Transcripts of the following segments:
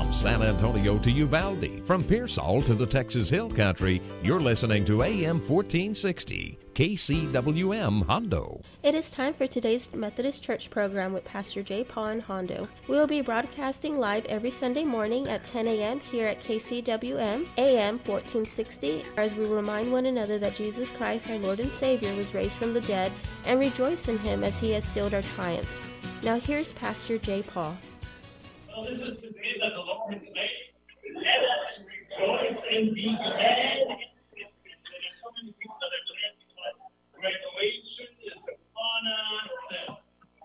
From San Antonio to Uvalde, from Pearsall to the Texas Hill Country, you're listening to AM 1460, KCWM Hondo. It is time for today's Methodist Church program with Pastor J. Paul and Hondo. We will be broadcasting live every Sunday morning at 10 a.m. here at KCWM, AM 1460, as we remind one another that Jesus Christ, our Lord and Savior, was raised from the dead, and rejoice in Him as He has sealed our triumph. Now here's Pastor J. Paul. Well, this is the day that the Lord has made. Let us rejoice and be glad. There are so many people that are glad because graduation is upon us.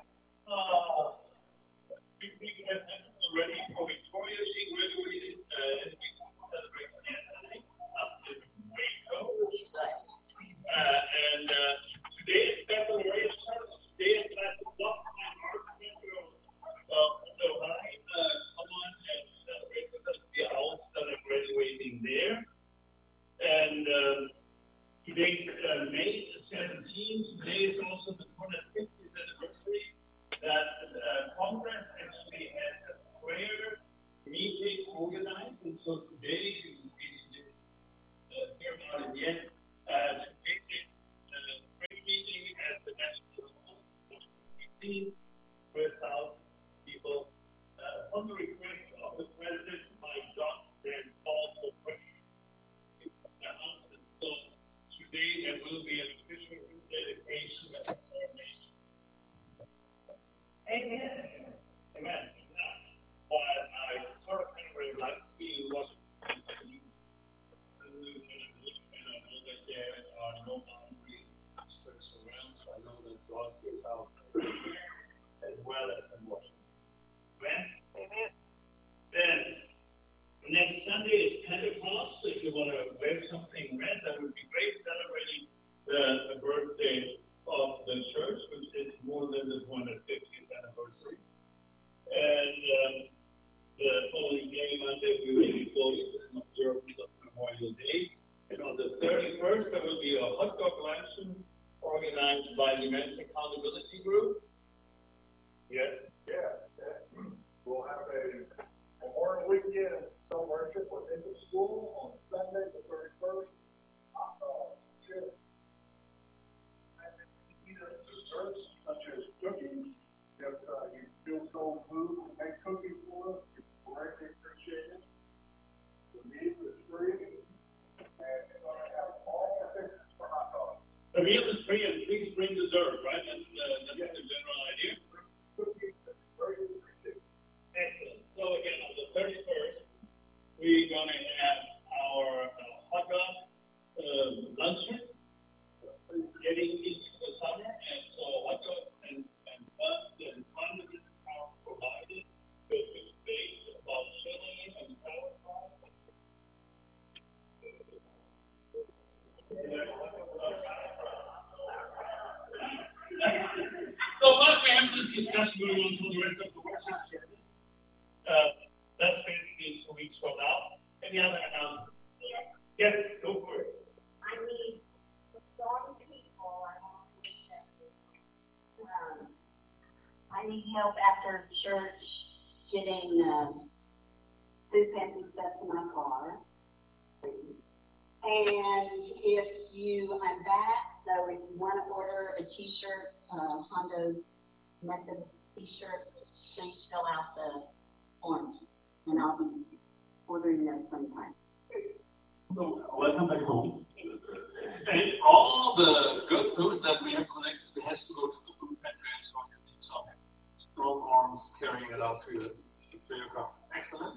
We have already for Victoria. She graduated and we celebrated yesterday up in Waco. And today is February 1st. Today is at the Block High Art Center of High. Come on and celebrate with us the owls that are graduating there. And today's May 17th. Today is also the 250th anniversary that Congress actually had a prayer meeting organized. And so today, in case you didn't hear about it yet, today prayer meeting at the National Mosque, 15,000 people on the request of the President, Mike Johnson, and Paul for prayer. And so today there will be an official dedication of our nation. Amen. Amen. But I sort of kind of really like to see what and I know that there are no boundaries around, so I know that God is out as well as in Washington. Amen? Amen. Then, next Sunday is Pentecost. If you want to wear something red, that would be great, celebrating the birthday of the church, which is more than the 250th anniversary. And the following day, Monday, we will be closed and observe Memorial Day. And on the 31st, there will be a hot dog luncheon organized by the Men's Accountability Group. Yes? Yeah. We'll have a Memorial Weekend celebration within the school on Sunday, the 31st. Chips and desserts such as cookies. If you feel so moved to make cookies for us, we greatly appreciate it. The meal is free, and you're going to have all the fixes for hot dogs. The meal is free, and please bring dessert, right? That's the general idea. Cookies is greatly appreciated. Excellent. So again, on the 31st, we're going to have our hot dog luncheon, getting into the summer, and so hot dogs and buns and condiments are provided with space about chili and sauerkraut. So once we have this discussion going on for the rest of the worship service, that's basically 2 weeks from now. Any other announcements? Yes, go for it. I need strong people. I want to Texas. I need help after church getting food pantry stuff to my car. And I'm back, so if you want to order a t-shirt, Hondo Method t-shirt, please fill out the forms, and I'll be ordering them sometime. Welcome back home. And all the good food that we have collected has to go to the food pantry, and so you need some strong arms carrying it out to your car. Excellent.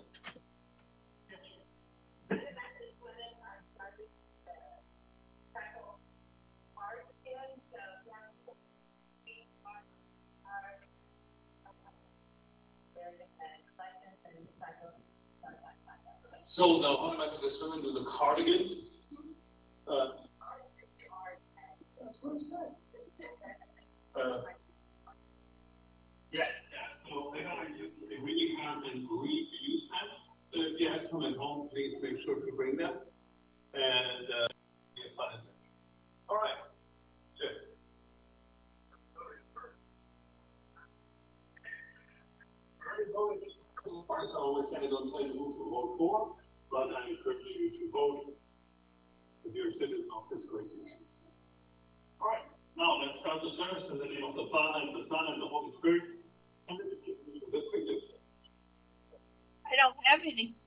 So the Hondo Methodist women do the cardigan. That's what I'm saying. Yeah. So they're going to really come and reuse them. So if you have some at home, please make sure to bring them. And get fun. All right. Good. So always say, don't tell you who to vote for, but I encourage you to vote if you're a citizen of this great nation. All right, now let's start the service in the name of the Father, and the Son, and the Holy Spirit. And the I don't have any.